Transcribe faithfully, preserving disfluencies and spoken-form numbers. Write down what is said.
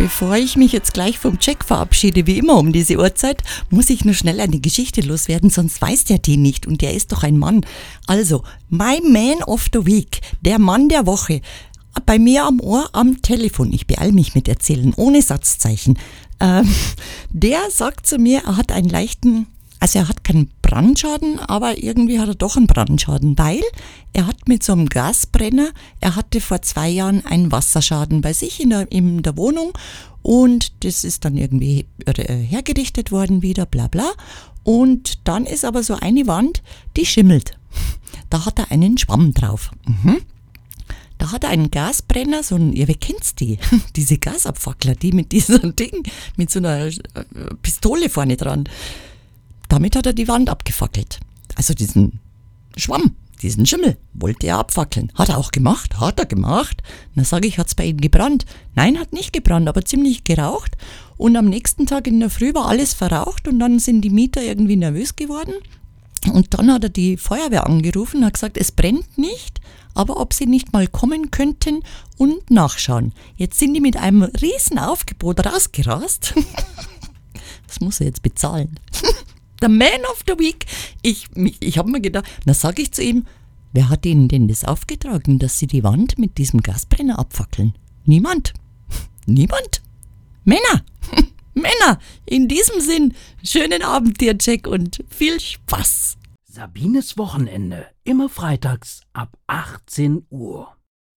Bevor ich mich jetzt gleich vom Jack verabschiede, wie immer um diese Uhrzeit, muss ich nur schnell eine Geschichte loswerden, sonst weiß der die nicht und der ist doch ein Mann. Also, my man of the week, der Mann der Woche, bei mir am Ohr am Telefon, ich beeil mich mit Erzählen, ohne Satzzeichen, ähm, der sagt zu mir, er hat einen leichten, also er hat keinen Brandschaden, aber irgendwie hat er doch einen Brandschaden, weil er hat mit so einem Gasbrenner, er hatte vor zwei Jahren einen Wasserschaden bei sich in der, in der Wohnung und das ist dann irgendwie hergerichtet worden wieder, bla bla. Und dann ist aber so eine Wand, die schimmelt. Da hat er einen Schwamm drauf. Mhm. Da hat er einen Gasbrenner, so ein, ihr kennt die, diese Gasabfackler, die mit diesem Ding, mit so einer Pistole vorne dran. Damit hat er die Wand abgefackelt. Also diesen Schwamm, diesen Schimmel wollte er abfackeln. Hat er auch gemacht, hat er gemacht. Dann sage ich, hat's bei ihm gebrannt? Nein, hat nicht gebrannt, aber ziemlich geraucht. Und am nächsten Tag in der Früh war alles verraucht und dann sind die Mieter irgendwie nervös geworden. Und dann hat er die Feuerwehr angerufen und hat gesagt, es brennt nicht, aber ob sie nicht mal kommen könnten und nachschauen. Jetzt sind die mit einem riesen Aufgebot rausgerast. Das muss er jetzt bezahlen. Der Man of the Week. Ich, ich habe mir gedacht, na sage ich zu ihm, wer hat Ihnen denn das aufgetragen, dass Sie die Wand mit diesem Gasbrenner abfackeln? Niemand. Niemand. Männer. Männer. In diesem Sinn, schönen Abend dir, Jack, und viel Spaß. Sabines Wochenende, immer freitags ab achtzehn Uhr.